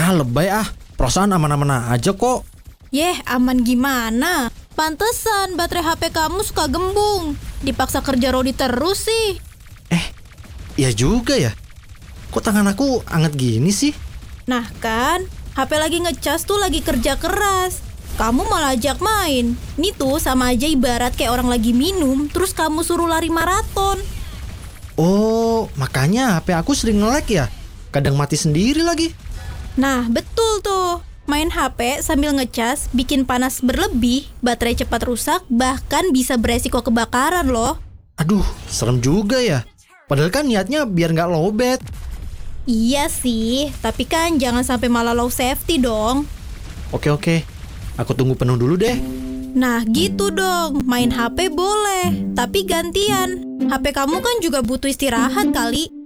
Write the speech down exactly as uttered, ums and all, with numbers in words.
Ah lebay ah, perasaan aman-aman aja kok. Yeh, aman gimana? Pantesan baterai H P kamu suka gembung. Dipaksa kerja Rodi terus sih. Eh, ya juga ya. Kok tangan aku anget gini sih? Nah kan, H P lagi ngecas tuh lagi kerja keras. Kamu malah ajak main. Ini tuh sama aja ibarat kayak orang lagi minum, terus kamu suruh lari maraton. Oh, makanya H P aku sering nge-lag ya. Kadang mati sendiri lagi. Nah, betul tuh. Main H P sambil ngecas bikin panas berlebih, baterai cepat rusak, bahkan bisa beresiko kebakaran loh. Aduh, serem juga ya. Padahal kan niatnya biar nggak lowbat. Iya sih, tapi kan jangan sampai malah low safety dong. Oke oke, aku tunggu penuh dulu deh. Nah gitu dong, main H P boleh, tapi gantian. H P kamu kan juga butuh istirahat kali.